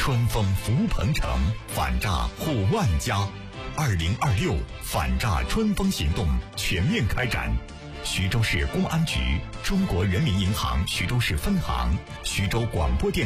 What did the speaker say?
春风拂鹏城，反诈护万家。2026反诈春风行动全面开展。徐州市公安局、中国人民银行徐州市分行、徐州广播电